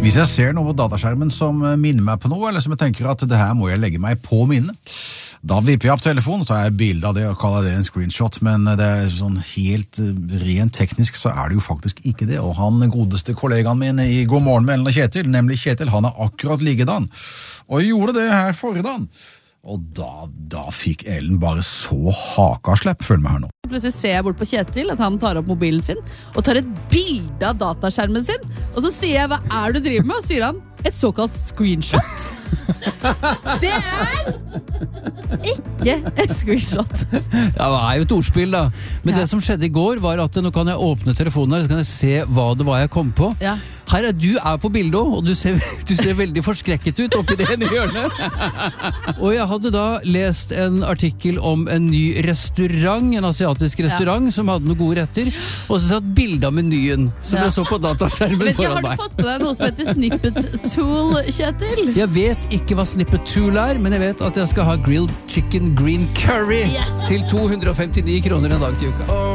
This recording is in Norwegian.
Hvis jeg ser noe på dataskjermen som minner meg på noe, eller som jeg tenker at det her må jeg legge meg på minnet, da vipper jeg opp telefonen, så tar jeg et bilde av det og kaller det en screenshot, men det er sånn helt rent teknisk så er det jo faktisk ikke det, og han godeste kollegaen min i God morgen med Ellen og Kjetil, nemlig Kjetil, han er akkurat likedan, og gjorde det her forrige dagen. Og da fikk Ellen bare så hakaslepp, følg meg her nå. Plutselig ser jeg bort på Kjetil at han tar opp mobilen sin og tar et bilde av dataskjermen sin, og så sier jeg, hva er det du driver med? Og sier han, et såkalt screenshot. Det er ikke et screenshot. Ja, det er jo et ordspill da. Men det som skjedde i går var at nå kan jeg åpne telefonen her, så kan jeg se hva det var jeg kom på. Ja. Her er du på bildet også, og du ser veldig forskrekket ut oppi det ene hjørnet. Og jeg hadde da lest en artikkel om en ny restaurant, en asiatisk restaurant, som hadde noen gode retter, og så satt bildet av menyen, som jeg så på dataskjermen foran meg. Har du fått på deg noe som heter Snippet Tool, Kjetil? Jeg vet ikke hva Snippet Tool er, men jeg vet at jeg skal ha grilled chicken green curry til 259 kroner en dag til uka.